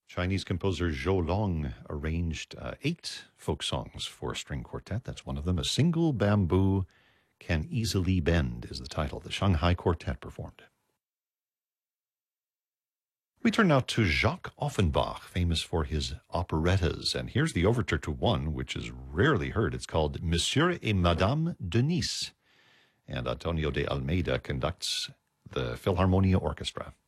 Chinese composer Zhou Long arranged 8 folk songs for a string quartet. That's one of them. A Single Bamboo Can Easily Bend is the title. The Shanghai Quartet performed. We turn now to Jacques Offenbach, famous for his operettas. And here's the overture to one, which is rarely heard. It's called Monsieur et Madame de Nice. And Antonio de Almeida conducts the Philharmonia Orchestra.